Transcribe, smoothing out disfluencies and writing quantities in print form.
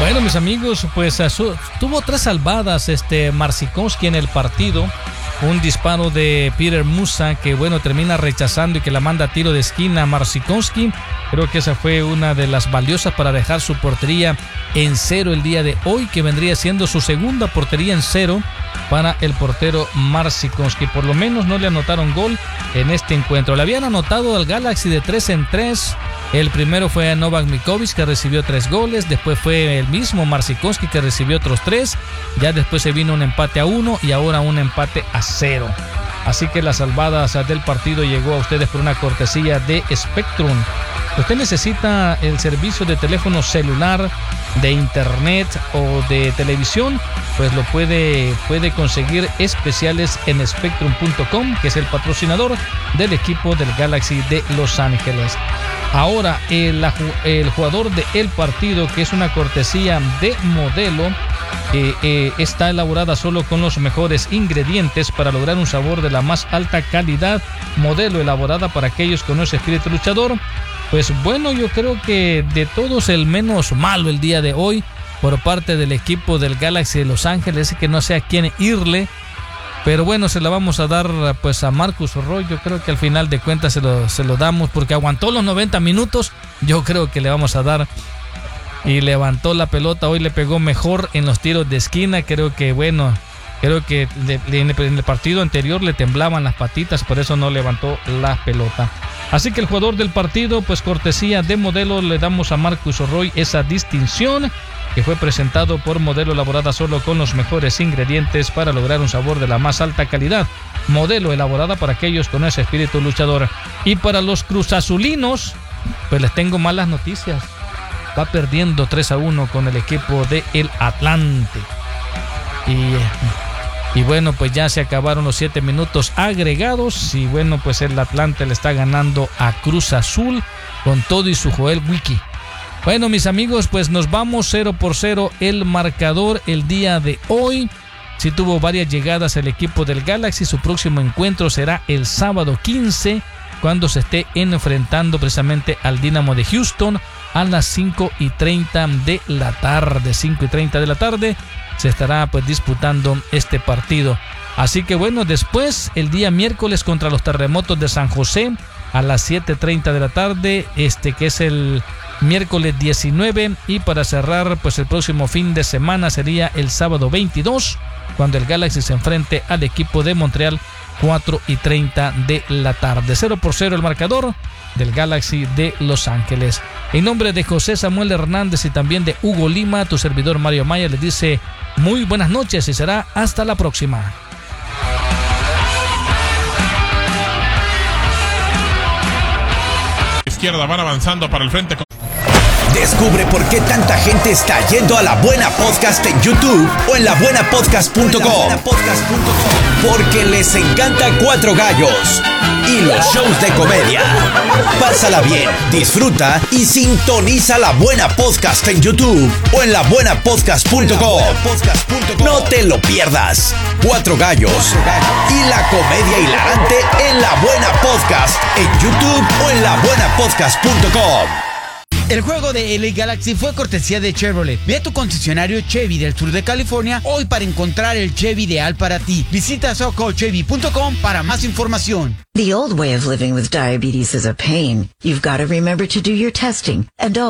Bueno, mis amigos, pues tuvo 3 salvadas Marcinkonski en el partido. Un disparo de Peter Musa que, bueno, termina rechazando y que la manda a tiro de esquina a Marcinkonski. Creo que esa fue una de las valiosas para dejar su portería en 0 el día de hoy, que vendría siendo su segunda portería en 0 para el portero Marcinkonski. Por lo menos no le anotaron gol en este encuentro. Le habían anotado al Galaxy de 3 en 3. El primero fue a Novak Mikovic, que recibió 3 goles. Después fue el mismo Marcinkonski, que recibió otros 3. Ya después se vino un empate a 1 y ahora un empate a 0. Así que las salvadas del partido llegó a ustedes por una cortesía de Spectrum. Usted necesita el servicio de teléfono celular, de internet o de televisión, pues lo puede conseguir especiales en Spectrum.com, que es el patrocinador del equipo del Galaxy de Los Ángeles. Ahora, el jugador del partido, que es una cortesía de Modelo, está elaborada solo con los mejores ingredientes para lograr un sabor de la más alta calidad. Modelo, elaborada para aquellos con ese espíritu luchador. Pues bueno, yo creo que de todos el menos malo el día de hoy por parte del equipo del Galaxy de Los Ángeles, que no sé a quién irle. Pero bueno, se la vamos a dar pues a Marcus Roy. Yo creo que al final de cuentas se lo damos porque aguantó los 90 minutos. Yo creo que le vamos a dar. Y levantó la pelota. Hoy le pegó mejor en los tiros de esquina. Creo que en el partido anterior le temblaban las patitas, por eso no levantó la pelota. Así que el jugador del partido, pues cortesía de Modelo, le damos a Marcus Roy esa distinción, que fue presentado por Modelo, elaborada solo con los mejores ingredientes para lograr un sabor de la más alta calidad. Modelo, elaborada para aquellos con ese espíritu luchador. Y para los cruzazulinos, pues les tengo malas noticias. Va perdiendo 3-1 con el equipo de el Atlante. Y bueno, pues ya se acabaron los 7 minutos agregados. Y bueno, pues el Atlante le está ganando a Cruz Azul con todo y su Joel Wiki. Bueno, mis amigos, pues nos vamos 0-0 el marcador el día de hoy. Sí tuvo varias llegadas el equipo del Galaxy. Su próximo encuentro será el sábado 15, cuando se esté enfrentando precisamente al Dynamo de Houston a las 5:30 de la tarde. 5:30 de la tarde se estará pues disputando este partido. Así que bueno, después el día miércoles contra los Terremotos de San José a las 7:30 de la tarde, que es el miércoles 19, y para cerrar pues el próximo fin de semana sería el sábado 22, cuando el Galaxy se enfrente al equipo de Montreal 4:30 de la tarde. 0-0 el marcador del Galaxy de Los Ángeles. En nombre de José Samuel Hernández y también de Hugo Lima, tu servidor Mario Maya les dice muy buenas noches y será hasta la próxima. Izquierda, van avanzando para el frente. Descubre por qué tanta gente está yendo a La Buena Podcast en YouTube o en labuenapodcast.com. Porque les encanta Cuatro Gallos y los shows de comedia. Pásala bien, disfruta y sintoniza La Buena Podcast en YouTube o en labuenapodcast.com. No te lo pierdas. Cuatro Gallos y la comedia hilarante en La Buena Podcast en YouTube o en labuenapodcast.com. El juego de LA Galaxy fue cortesía de Chevrolet. Ve a tu concesionario Chevy del sur de California hoy para encontrar el Chevy ideal para ti. Visita socochevy.com para más información. The old way of living with diabetes is a pain. You've got to remember to do your testing and